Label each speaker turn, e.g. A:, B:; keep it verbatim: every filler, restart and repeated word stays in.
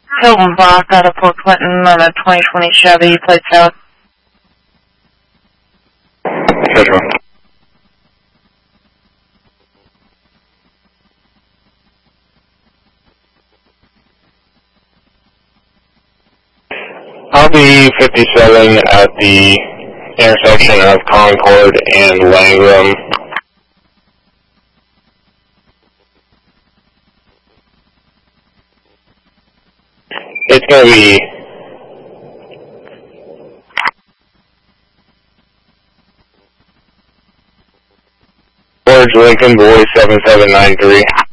A: Hilton Bach out of Port Clinton on a twenty twenty Chevy, plate south.
B: Schedule. I'll be fifty-seven at the intersection of Concord and Langram. It's going to be George Lincoln Boy seven seven nine three.